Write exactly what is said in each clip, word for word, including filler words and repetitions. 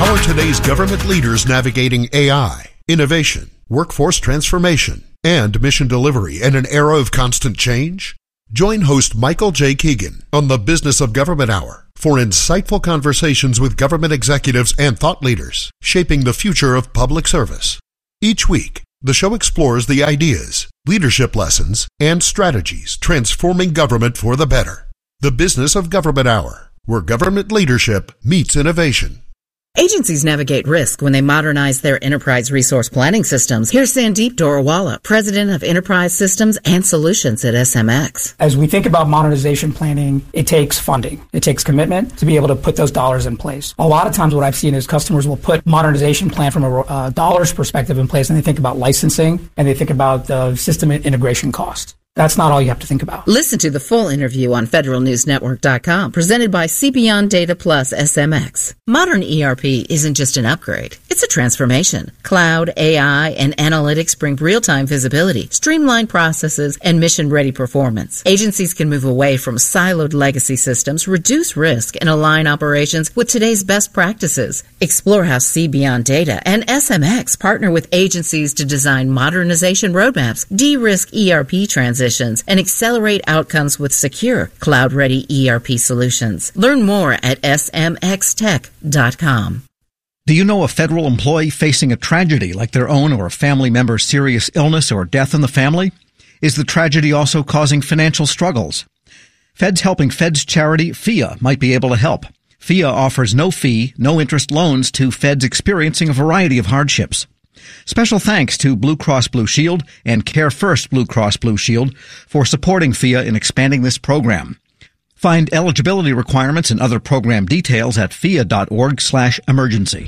How are today's government leaders navigating A I, innovation, workforce transformation, and mission delivery in an era of constant change? Join host Michael J. Keegan on the Business of Government Hour for insightful conversations with government executives and thought leaders shaping the future of public service. Each week, the show explores the ideas, leadership lessons, and strategies transforming government for the better. The Business of Government Hour, where government leadership meets innovation. Agencies navigate risk when they modernize their enterprise resource planning systems. Here's Sandeep Dorawala, President of Enterprise Systems and Solutions at S M X. As we think about modernization planning, it takes funding. It takes commitment to be able to put those dollars in place. A lot of times what I've seen is customers will put modernization plan from a uh, dollars perspective in place, and they think about licensing, and they think about the system integration cost. That's not all you have to think about. Listen to the full interview on federal news network dot com, presented by CBeyond Data Plus S M X. Modern E R P isn't just an upgrade. It's a transformation. Cloud, A I, and analytics bring real-time visibility, streamlined processes, and mission-ready performance. Agencies can move away from siloed legacy systems, reduce risk, and align operations with today's best practices. Explore how CBeyond Data and S M X partner with agencies to design modernization roadmaps, de-risk E R P transitions, and accelerate outcomes with secure, cloud-ready E R P solutions. Learn more at S M X tech dot com. Do you know a federal employee facing a tragedy like their own or a family member's serious illness or death in the family? Is the tragedy also causing financial struggles? Feds Helping Feds charity F I A might be able to help. F I A offers no-fee, no-interest loans to feds experiencing a variety of hardships. Special thanks to Blue Cross Blue Shield and Care First Blue Cross Blue Shield for supporting F I A in expanding this program. Find eligibility requirements and other program details at F I A dot org slash emergency.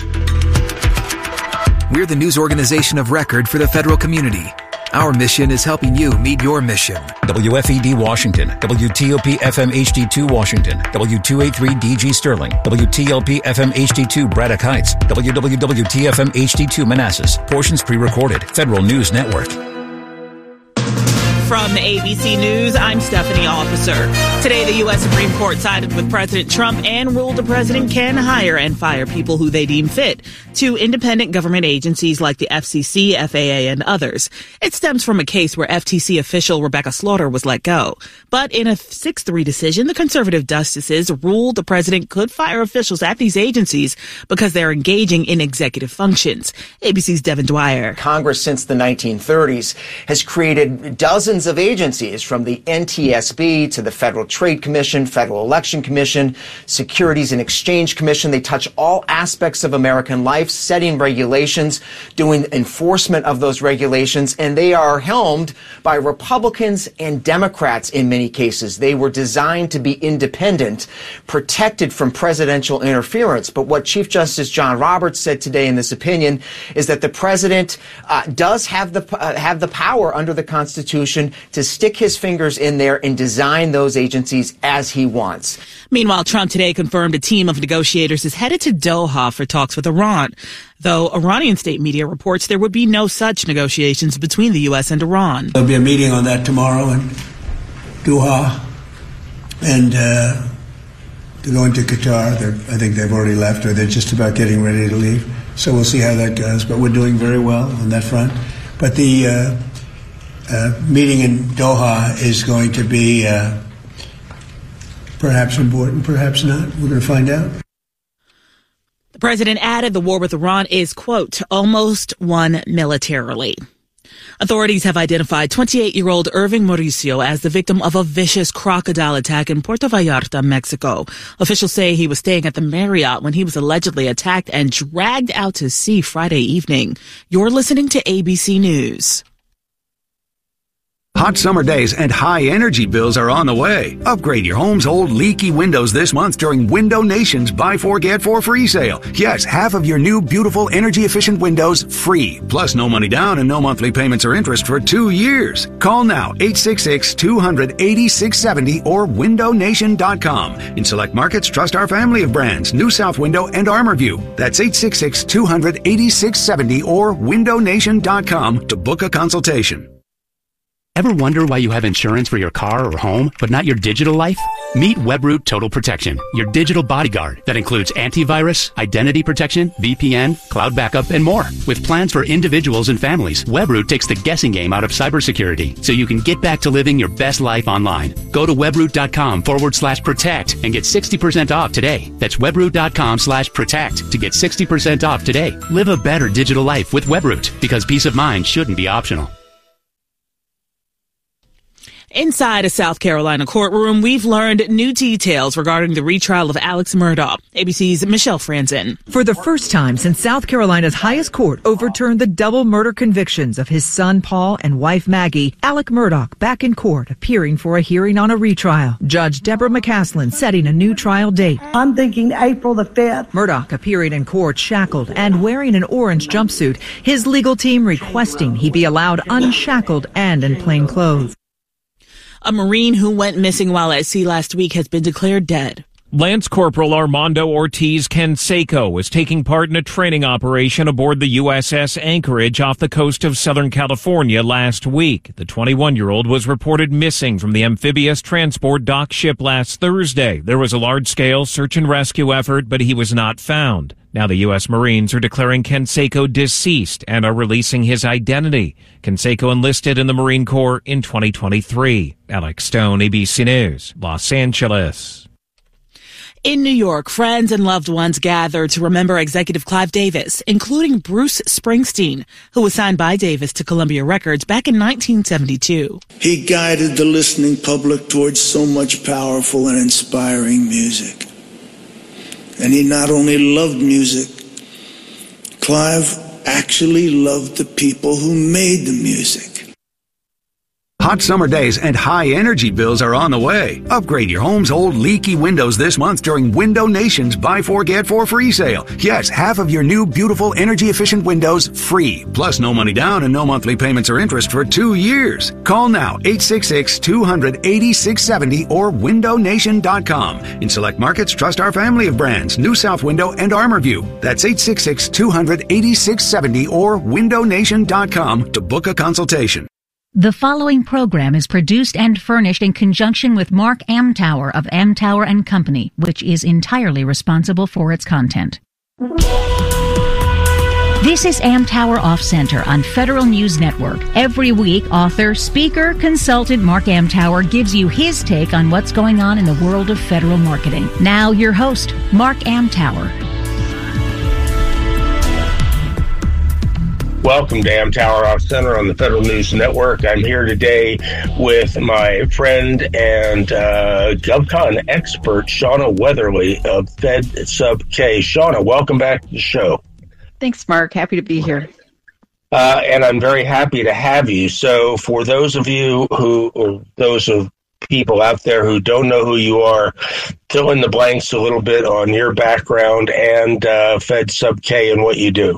We're the news organization of record for the federal community. Our mission is helping you meet your mission. W F E D Washington, W T O P F M H D two Washington, W two eighty-three D G Sterling, W T L P F M H D two Braddock Heights, W W W T F M H D two Manassas. Portions pre-recorded. Federal News Network. From A B C News, I'm Stephanie Officer. Today, the U S Supreme Court sided with President Trump and ruled the president can hire and fire people who they deem fit to independent government agencies like the F C C, F A A, and others. It stems from a case where F T C official Rebecca Slaughter was let go. But in a six three decision, the conservative justices ruled the president could fire officials at these agencies because they're engaging in executive functions. A B C's Devin Dwyer. Congress, since the nineteen thirties, has created dozens of agencies, from the N T S B to the Federal Trade Commission, Federal Election Commission, Securities and Exchange Commission. They touch all aspects of American life, setting regulations, doing enforcement of those regulations, and they are helmed by Republicans and Democrats in many cases. They were designed to be independent, protected from presidential interference. But what Chief Justice John Roberts said today in this opinion is that the president uh, does have the uh, have the power under the Constitution to stick his fingers in there and design those agencies as he wants. Meanwhile, Trump today confirmed a team of negotiators is headed to Doha for talks with Iran, though Iranian state media reports there would be no such negotiations between the U S and Iran. There'll be a meeting on that tomorrow in Doha, and uh, they're going to Qatar. They're, I think they've already left, or they're just about getting ready to leave. So we'll see how that goes, but we're doing very well on that front. But the uh, uh, meeting in Doha is going to be uh, perhaps important, perhaps not. We're going to find out. The president added the war with Iran is, quote, almost won militarily. Authorities have identified twenty-eight-year-old Irving Mauricio as the victim of a vicious crocodile attack in Puerto Vallarta, Mexico. Officials say he was staying at the Marriott when he was allegedly attacked and dragged out to sea Friday evening. You're listening to A B C News. Hot summer days and high energy bills are on the way. Upgrade your home's old leaky windows this month during Window Nation's Buy Four Get Four free sale. Yes, half of your new beautiful energy efficient windows free. Plus no money down and no monthly payments or interest for two years. Call now eight six six, two hundred, eighty-six seventy or window nation dot com. In select markets, trust our family of brands, New South Window and ArmorView. That's eight six six, two hundred, eighty-six seventy or window nation dot com to book a consultation. Ever wonder why you have insurance for your car or home, but not your digital life? Meet Webroot Total Protection, your digital bodyguard that includes antivirus, identity protection, V P N, cloud backup, and more. With plans for individuals and families, Webroot takes the guessing game out of cybersecurity so you can get back to living your best life online. Go to webroot.com forward slash protect and get sixty percent off today. That's webroot.com slash protect to get sixty percent off today. Live a better digital life with Webroot, because peace of mind shouldn't be optional. Inside a South Carolina courtroom, we've learned new details regarding the retrial of Alex Murdaugh. A B C's Michelle Franzen. For the first time since South Carolina's highest court overturned the double murder convictions of his son Paul and wife Maggie, Alec Murdaugh back in court appearing for a hearing on a retrial. Judge Deborah McCaslin setting a new trial date. I'm thinking April the fifth. Murdaugh appearing in court shackled and wearing an orange jumpsuit. His legal team requesting he be allowed unshackled and in plain clothes. A Marine who went missing while at sea last week has been declared dead. Lance Corporal Armando Ortiz Canseco was taking part in a training operation aboard the U S S Anchorage off the coast of Southern California last week. The twenty-one-year-old was reported missing from the amphibious transport dock ship last Thursday. There was a large-scale search and rescue effort, but he was not found. Now the U S Marines are declaring Canseco deceased and are releasing his identity. Canseco enlisted in the Marine Corps in twenty twenty-three. Alex Stone, A B C News, Los Angeles. In New York, friends and loved ones gathered to remember executive Clive Davis, including Bruce Springsteen, who was signed by Davis to Columbia Records back in nineteen seventy-two. He guided the listening public towards so much powerful and inspiring music. And he not only loved music, Clive actually loved the people who made the music. Hot summer days and high energy bills are on the way. Upgrade your home's old leaky windows this month during Window Nation's Buy Four Get Four free sale. Yes, half of your new beautiful energy efficient windows free. Plus no money down and no monthly payments or interest for two years. Call now eight six six, two hundred, eighty-six seventy or window nation dot com. In select markets, trust our family of brands, New South Window and ArmorView. That's eight six six, two hundred, eighty-six seventy or window nation dot com to book a consultation. The following program is produced and furnished in conjunction with Mark Amtower of Amtower and Company, which is entirely responsible for its content. This is Amtower Off Center on Federal News Network. Every week, author, speaker, consultant Mark Amtower gives you his take on what's going on in the world of federal marketing. Now, your host, Mark Amtower. Welcome to Amtower Off Center on the Federal News Network. I'm here today with my friend and uh, GovCon expert, Shauna Weatherly of Fed Sub K. Shauna, welcome back to the show. Thanks, Mark. Happy to be here. Uh, and I'm very happy to have you. So for those of you who, or those of people out there who don't know who you are, fill in the blanks a little bit on your background and uh, Fed Sub K and what you do.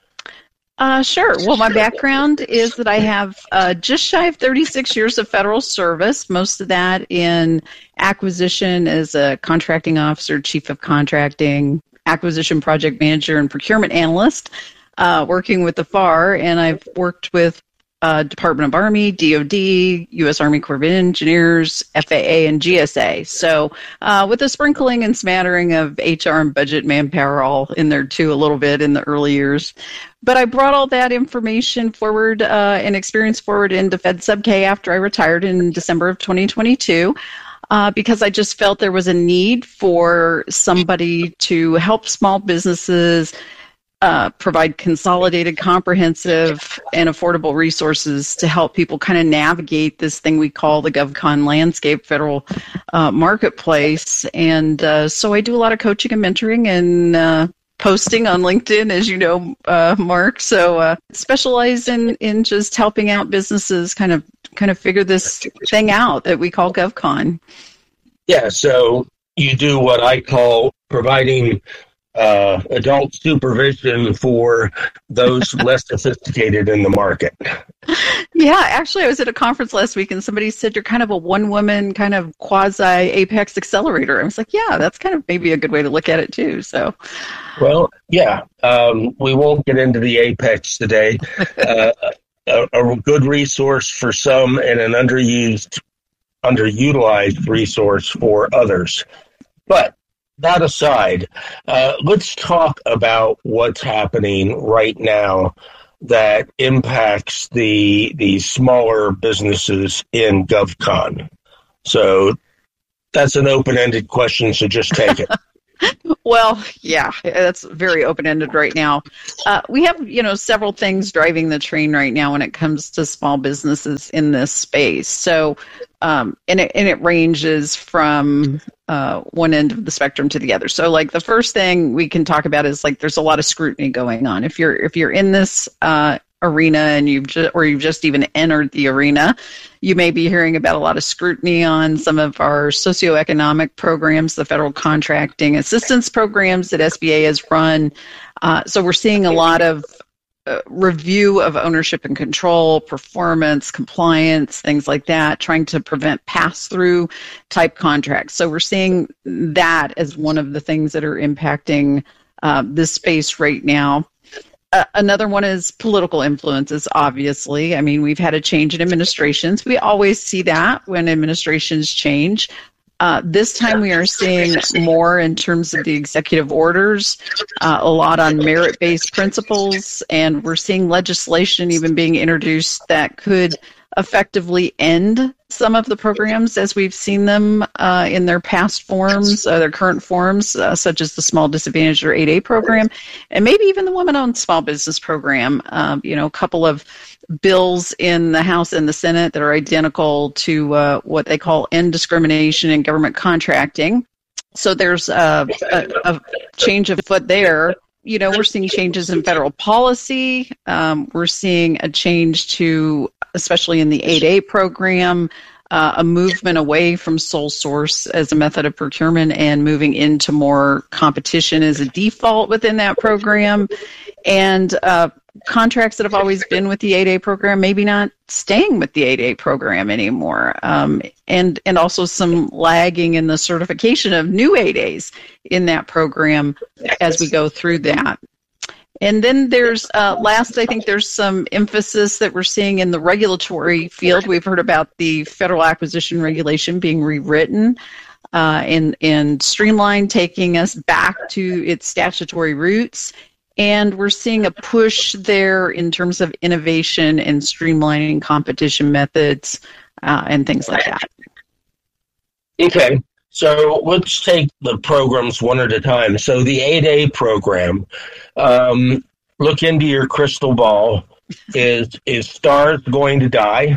Uh, sure. Well, my background is that I have uh, just shy of thirty-six years of federal service, most of that in acquisition as a contracting officer, chief of contracting, acquisition project manager, and procurement analyst, uh, working with the F A R. And I've worked with uh, Department of Army, D O D, U S Army Corps of Engineers, F A A, and G S A. So uh, with a sprinkling and smattering of H R and budget manpower all in there too a little bit in the early years. But I brought all that information forward uh, and experience forward into Fed Sub K after I retired in December of twenty twenty-two uh, because I just felt there was a need for somebody to help small businesses uh, provide consolidated, comprehensive, and affordable resources to help people kind of navigate this thing we call the GovCon landscape federal uh, marketplace. And uh, so I do a lot of coaching and mentoring and uh, posting on LinkedIn, as you know, uh, Mark. So uh, specialize in, in just helping out businesses kind of kind of figure this thing out that we call GovCon. Yeah, so you do what I call providing uh, adult supervision for those less sophisticated in the market. Yeah, actually, I was at a conference last week and somebody said you're kind of a one-woman kind of quasi-Apex accelerator. I was like, yeah, that's kind of maybe a good way to look at it too. So, well, yeah, um, we won't get into the Apex today. uh, a, a good resource for some and an underused, underutilized resource for others. But that aside, uh, let's talk about what's happening right now that impacts the the smaller businesses in GovCon. So that's an open-ended question, so just take it. Well, yeah, that's very open-ended right now. Uh, we have, you know, several things driving the train right now when it comes to small businesses in this space. So, um, and it and it ranges from uh, one end of the spectrum to the other. So, like the first thing we can talk about is like there's a lot of scrutiny going on. If you're if you're in this uh, arena and you've just, or you've just even entered the arena, you may be hearing about a lot of scrutiny on some of our socioeconomic programs, the federal contracting assistance programs that S B A has run. Uh, so we're seeing a lot of uh, review of ownership and control, performance, compliance, things like that, trying to prevent pass-through type contracts. So we're seeing that as one of the things that are impacting uh, this space right now. Uh, another one is political influences, obviously. I mean, we've had a change in administrations. We always see that when administrations change. Uh, this time we are seeing more in terms of the executive orders, uh, a lot on merit-based principles, and we're seeing legislation even being introduced that could effectively end some of the programs as we've seen them uh, in their past forms, uh, their current forms, uh, such as the Small Disadvantaged or eight A program, and maybe even the Women-Owned Small Business Program. Um, you know, a couple of bills in the House and the Senate that are identical to uh, what they call end discrimination in government contracting. So there's a, a, a change of foot there. You know, we're seeing changes in federal policy. Um, we're seeing a change to, especially in the eight A program, uh, a movement away from sole source as a method of procurement and moving into more competition as a default within that program. And uh, contracts that have always been with the eight A program, maybe not staying with the eight A program anymore. Um, and, and also some lagging in the certification of new eight A's in that program as we go through that. And then there's, uh, last, I think there's some emphasis that we're seeing in the regulatory field. We've heard about the federal acquisition regulation being rewritten uh, and, and streamlined, taking us back to its statutory roots. And we're seeing a push there in terms of innovation and streamlining competition methods uh, and things like that. Okay. So let's take the programs one at a time. So the eight A program, um, look into your crystal ball. Is is STARS going to die?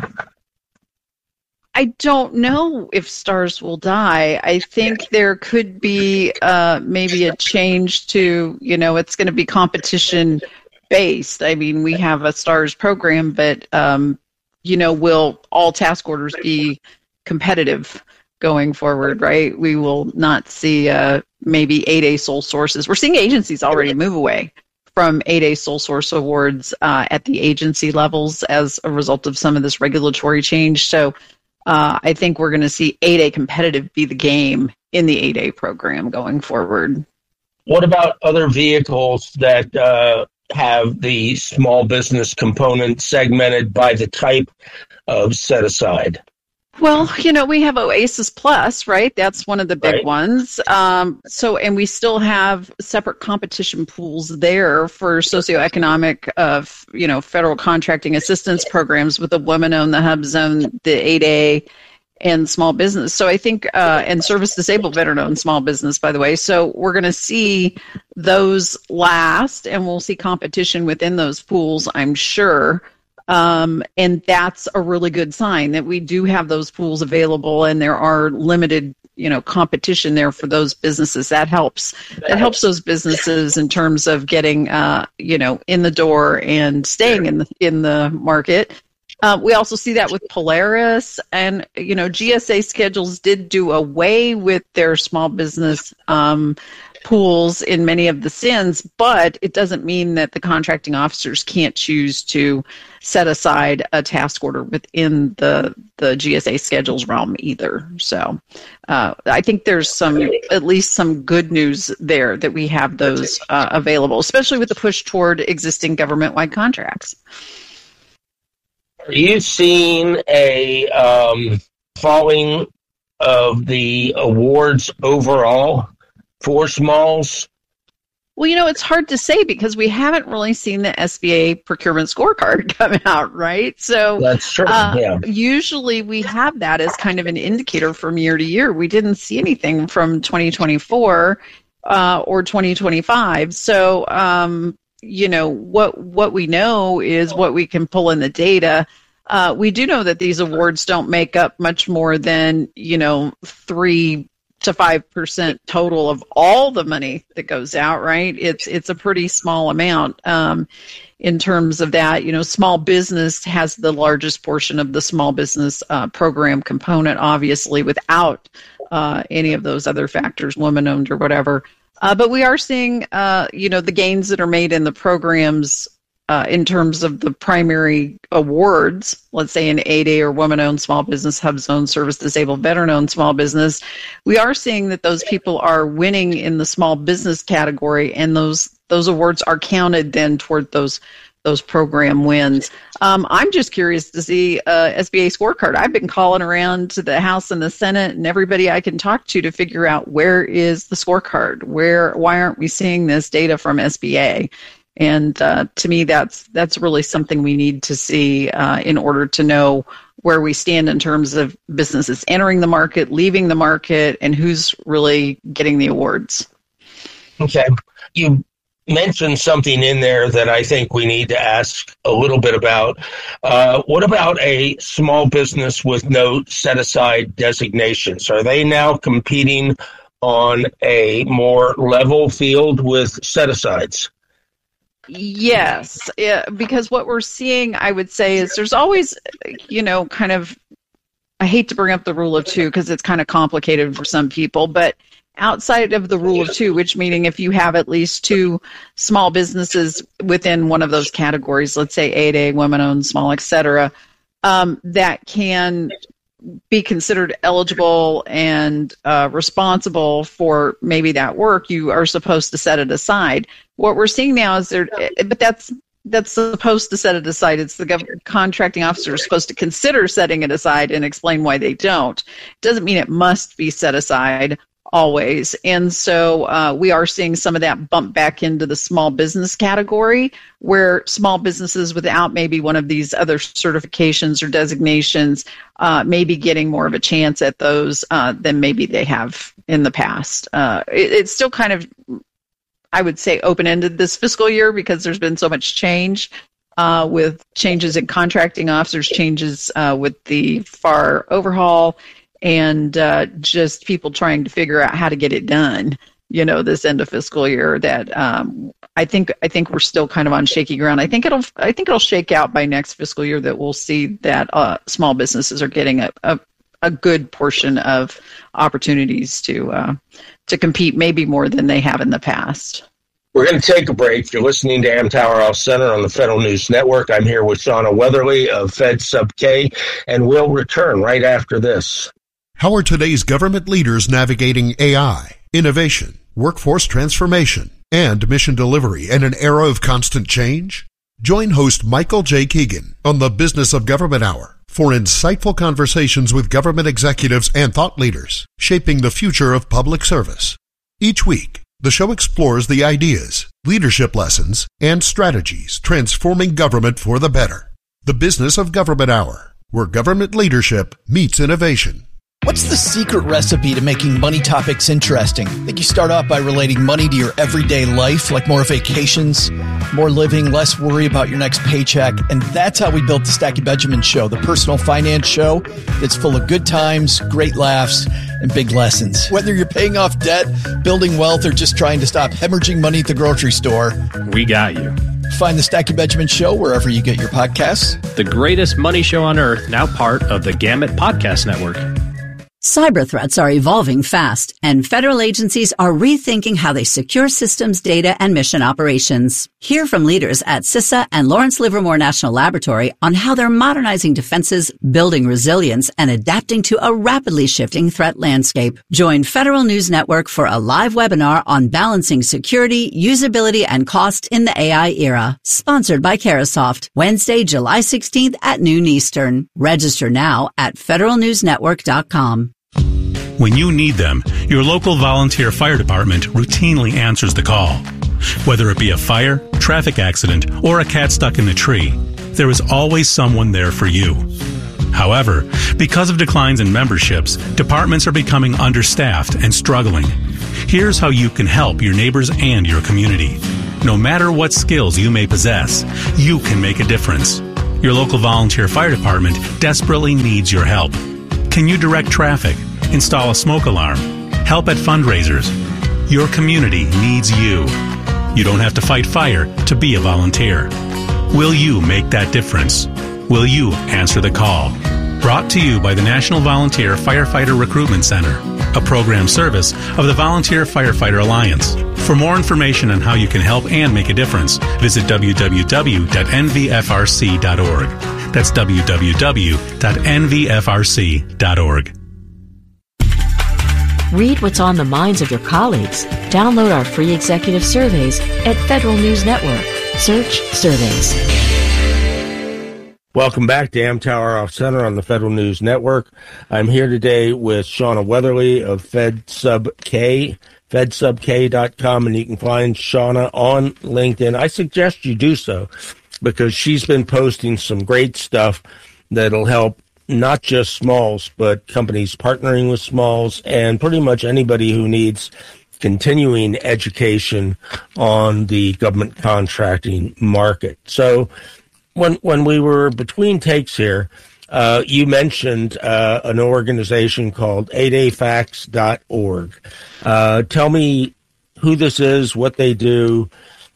I don't know if STARS will die. I think there could be uh, maybe a change to, you know, it's going to be competition based. I mean, we have a STARS program, but, um, you know, will all task orders be competitive going forward, right? We will not see uh, maybe eight A sole sources. We're seeing agencies already move away from eight A sole source awards uh, at the agency levels as a result of some of this regulatory change. So uh, I think we're going to see eight A competitive be the game in the eight A program going forward. What about other vehicles that uh, have the small business component segmented by the type of set aside? Well, you know, we have OASIS Plus, right? That's one of the big right. ones. Um, so, and we still have separate competition pools there for socioeconomic, uh, you know, federal contracting assistance programs with the Women-Owned, the Hub Zone, the eight A, and small business. So I think, uh, and service disabled veteran-owned small business, by the way. So we're going to see those last, and we'll see competition within those pools, I'm sure. Um, and that's a really good sign that we do have those pools available and there are limited, you know, competition there for those businesses. That helps. That helps those businesses in terms of getting, uh, you know, in the door and staying in the in the market. Uh, we also see that with Polaris, and you know, G S A schedules did do away with their small business um, pools in many of the S I Ns, but it doesn't mean that the contracting officers can't choose to set aside a task order within the the G S A schedules realm either. So uh, I think there's some, at least some good news there that we have those uh, available, especially with the push toward existing government-wide contracts. Are you seeing a um, falling of the awards overall for smalls? Well, you know, it's hard to say because we haven't really seen the S B A procurement scorecard come out, right? So that's true. Uh, yeah. Usually we have that as kind of an indicator from year to year. We didn't see anything from twenty twenty-four uh, or twenty twenty-five. So, um, you know, what what we know is what we can pull in the data. Uh, we do know that these awards don't make up much more than, you know, three to five percent total of all the money that goes out, right? It's it's a pretty small amount um, in terms of that. You know, small business has the largest portion of the small business uh, program component, obviously, without uh, any of those other factors, women-owned or whatever. Uh, but we are seeing, uh, you know, the gains that are made in the programs Uh, in terms of the primary awards, let's say in eight A or woman-owned small business, HUBZone, service disabled, veteran-owned small business, we are seeing that those people are winning in the small business category, and those those awards are counted then toward those those program wins. Um, I'm just curious to see uh, S B A scorecard. I've been calling around to the House and the Senate and everybody I can talk to to figure out where is the scorecard, where why aren't we seeing this data from S B A? And uh, to me, that's that's really something we need to see uh, in order to know where we stand in terms of businesses entering the market, leaving the market, and who's really getting the awards. Okay. You mentioned something in there that I think we need to ask a little bit about. Uh, what about a small business with no set-aside designations? Are they now competing on a more level field with set-asides? Yes, yeah, because what we're seeing, I would say, is there's always, you know, kind of, I hate to bring up the rule of two because it's kind of complicated for some people, but outside of the rule of two, which meaning if you have at least two small businesses within one of those categories, let's say eight A, women-owned, small, et cetera, um, that can be considered eligible and uh, responsible for maybe that work, you are supposed to set it aside. What we're seeing now is there, but that's that's supposed to set it aside. It's the government contracting officer is supposed to consider setting it aside and explain why they don't. It doesn't mean it must be set aside always. And so uh, we are seeing some of that bump back into the small business category, where small businesses without maybe one of these other certifications or designations uh, may be getting more of a chance at those uh, than maybe they have in the past. Uh, it, it's still kind of, I would say, open-ended this fiscal year because there's been so much change uh, with changes in contracting officers, changes uh, with the F A R overhaul, and uh, just people trying to figure out how to get it done, you know, this end of fiscal year. That um, I think I think we're still kind of on shaky ground. I think it'll I think it'll shake out by next fiscal year that we'll see that uh, small businesses are getting a, a a good portion of opportunities to uh, to compete, maybe more than they have in the past. We're going to take a break. You're listening to Amtower Health Center on the Federal News Network. I'm here with Shauna Weatherly of Fed Sub K, and we'll return right after this. How are today's government leaders navigating A I, innovation, workforce transformation, and mission delivery in an era of constant change? Join host Michael J. Keegan on the Business of Government Hour for insightful conversations with government executives and thought leaders shaping the future of public service. Each week, the show explores the ideas, leadership lessons, and strategies transforming government for the better. The Business of Government Hour, where government leadership meets innovation. What's the secret recipe to making money topics interesting? I think you start off by relating money to your everyday life, like more vacations, more living, less worry about your next paycheck. And that's how we built the Stacking Benjamin Show, the personal finance show that's full of good times, great laughs, and big lessons. Whether you're paying off debt, building wealth, or just trying to stop hemorrhaging money at the grocery store, we got you. Find the Stacking Benjamin Show wherever you get your podcasts. The greatest money show on earth, now part of the Gamut Podcast Network. Cyber threats are evolving fast, and federal agencies are rethinking how they secure systems, data, and mission operations. Hear from leaders at CISA and Lawrence Livermore National Laboratory on how they're modernizing defenses, building resilience, and adapting to a rapidly shifting threat landscape. Join Federal News Network for a live webinar on balancing security, usability, and cost in the A I era. Sponsored by Carahsoft, Wednesday, July sixteenth at noon Eastern. Register now at federal news network dot com. When you need them, your local volunteer fire department routinely answers the call. Whether it be a fire, traffic accident, or a cat stuck in a tree, there is always someone there for you. However, because of declines in memberships, departments are becoming understaffed and struggling. Here's how you can help your neighbors and your community. No matter what skills you may possess, you can make a difference. Your local volunteer fire department desperately needs your help. Can you direct traffic, install a smoke alarm, help at fundraisers? Your community needs you. You don't have to fight fire to be a volunteer. Will you make that difference? Will you answer the call? Brought to you by the National Volunteer Firefighter Recruitment Center, a program service of the Volunteer Firefighter Alliance. For more information on how you can help and make a difference, visit w w w dot n v f r c dot org. That's w w w dot n v f r c dot org. Read what's on the minds of your colleagues. Download our free executive surveys at Federal News Network. Search surveys. Welcome back to Amtower Off Center on the Federal News Network. I'm here today with Shauna Weatherly of FedSubK, fed sub k dot com, and you can find Shauna on LinkedIn. I suggest you do so because she's been posting some great stuff that'll help not just smalls, but companies partnering with smalls and pretty much anybody who needs continuing education on the government contracting market. So when when we were between takes here, uh, you mentioned uh, an organization called eight a facts dot org. Uh, tell me who this is, what they do,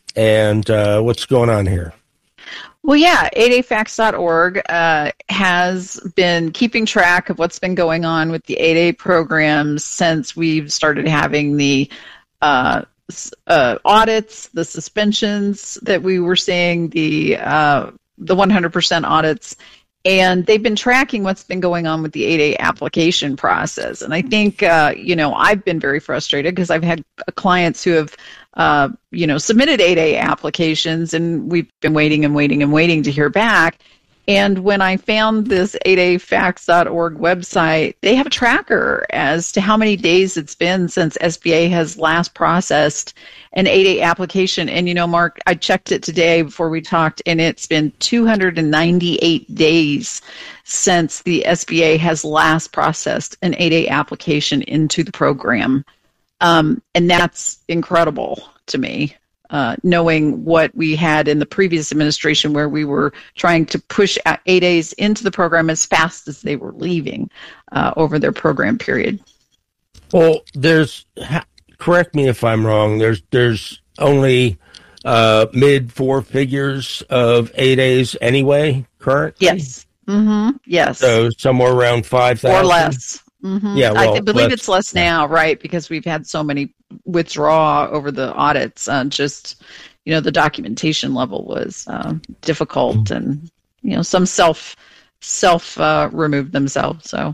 and uh, what's going on here. Well, yeah, eight a facts dot org uh, has been keeping track of what's been going on with the eight A programs since we've started having the uh, uh, audits, the suspensions that we were seeing, the uh, the one hundred percent audits, and they've been tracking what's been going on with the eight A application process. And I think, uh, you know, I've been very frustrated because I've had clients who have Uh, you know, submitted eight A applications, and we've been waiting and waiting and waiting to hear back. And when I found this eight a facts dot org website, they have a tracker as to how many days it's been since S B A has last processed an eight A application. And, you know, Mark, I checked it today before we talked, and it's been two hundred ninety-eight days since the S B A has last processed an eight A application into the program. Um, and that's incredible to me, uh, knowing what we had in the previous administration where we were trying to push eight A's into the program as fast as they were leaving uh, over their program period. Well, there's, correct me if I'm wrong, there's there's only uh, mid four figures of eight A's anyway, currently? Yes. Mm-hmm. Yes. So somewhere around five thousand? Or less. Mm-hmm. Yeah, well, I believe let's, it's less now, right? Because we've had so many withdraw over the audits. Uh, just, you know, the documentation level was uh, difficult, mm-hmm. and you know, some self self uh, removed themselves. So,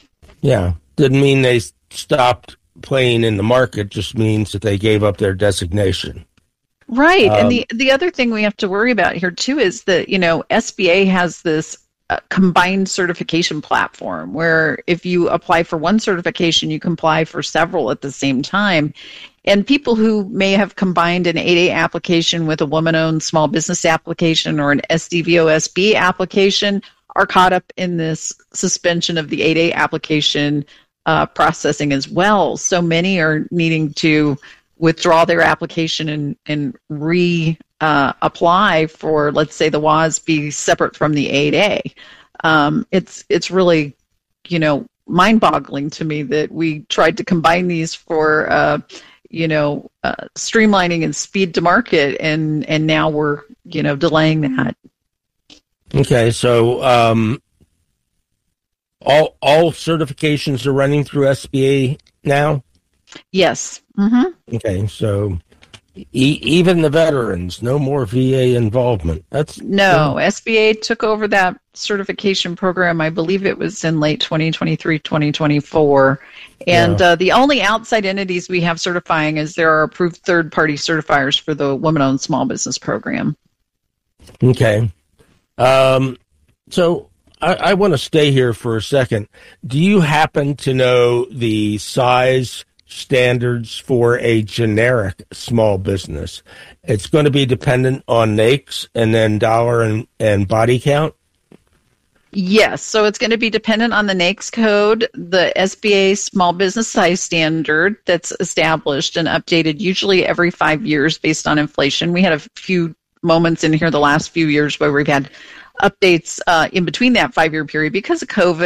yeah, didn't mean they stopped playing in the market. Just means that they gave up their designation. Right, um, and the the other thing we have to worry about here too is that, you know, S B A has this combined certification platform where if you apply for one certification, you can apply for several at the same time. And people who may have combined an eight A application with a woman-owned small business application or an S D V O S B application are caught up in this suspension of the eight A application uh, processing as well. So many are needing to withdraw their application and, and re Uh, apply for, let's say, the W A S B separate from the eight A. Um, it's it's really, you know, mind-boggling to me that we tried to combine these for, uh, you know, uh, streamlining and speed to market, and and now we're, you know, delaying that. Okay, so um, all all certifications are running through S B A now? Yes. Mm-hmm. Okay, so e- even the veterans, no more V A involvement. That's no, S B A took over that certification program. I believe it was in late twenty twenty-three, twenty twenty-four. And yeah. uh, the only outside entities we have certifying is there are approved third-party certifiers for the Women-Owned Small Business Program. Okay. Um, so I, I want to stay here for a second. Do you happen to know the size standards for a generic small business? It's going to be dependent on N A I C S and then dollar and, and body count? Yes, so it's going to be dependent on the N A I C S code, the S B A small business size standard that's established and updated usually every five years based on inflation. We had a few moments in here the last few years where we've had updates uh, in between that five-year period because of COVID